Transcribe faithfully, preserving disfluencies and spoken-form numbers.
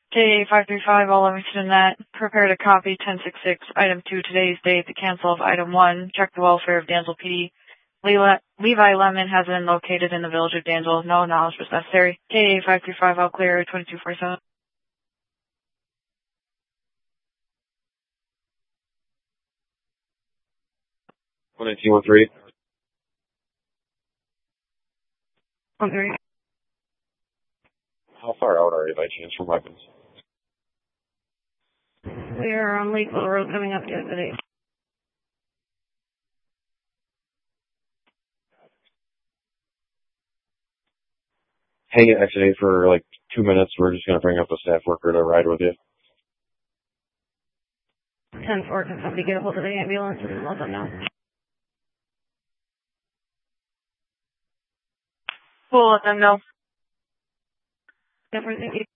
K five three five, all Livingston Net. Prepare to copy ten sixty-six, item two, today's date, the cancel of item one. Check the welfare of Danville P D. Le- Levi Lemon has been located in the village of Danville. No knowledge was necessary. K five three five, all clear, twenty-two forty-seven. one nineteen one three. one three. How far out are you by chance from weapons? We are on Lakeville Road coming up to today. Hang at exit eight for like two minutes. We're just going to bring up a staff worker to ride with you. ten four, can somebody get a hold of the ambulance and let them know? We'll let them know. Definitely.